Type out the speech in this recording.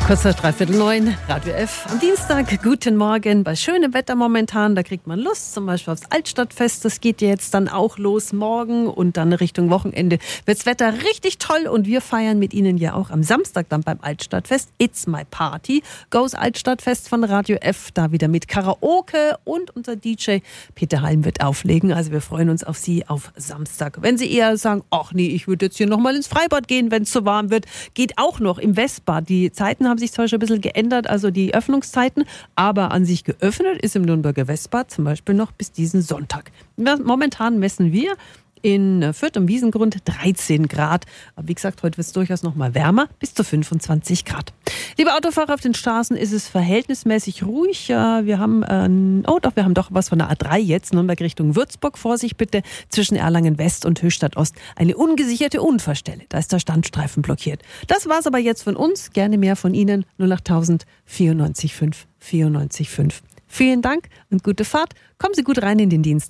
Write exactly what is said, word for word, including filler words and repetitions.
Kurz nach dreiviertel neun, Radio F. Am Dienstag, guten Morgen, bei schönem Wetter momentan, da kriegt man Lust, zum Beispiel aufs Altstadtfest. Das geht ja jetzt dann auch los morgen und dann Richtung Wochenende wirds Wetter richtig toll und wir feiern mit Ihnen ja auch am Samstag dann beim Altstadtfest. It's my party, goes Altstadtfest von Radio F, da wieder mit Karaoke und unser D J Peter Halm wird auflegen. Also wir freuen uns auf Sie auf Samstag. Wenn Sie eher sagen, ach nee, ich würde jetzt hier nochmal ins Freibad gehen, wenn es so warm wird, geht auch noch im Westbad. Die Zeiten haben sich zwar schon ein bisschen geändert, also die Öffnungszeiten, aber an sich geöffnet ist im Nürnberger Westbad zum Beispiel noch bis diesen Sonntag. Momentan messen wir in Fürth am Wiesengrund dreizehn Grad. Aber wie gesagt, heute wird es durchaus noch mal wärmer, bis zu fünfundzwanzig Grad. Liebe Autofahrer, auf den Straßen ist es verhältnismäßig ruhig. Wir haben, äh, oh doch, wir haben doch was von der A drei jetzt, Nürnberg Richtung Würzburg. Vorsicht bitte, zwischen Erlangen West und Höchstadt Ost eine ungesicherte Unfallstelle. Da ist der Standstreifen blockiert. Das war's aber jetzt von uns. Gerne mehr von Ihnen. null achttausend vierundneunzig fünf vierundneunzig fünf. Vielen Dank und gute Fahrt. Kommen Sie gut rein in den Dienst.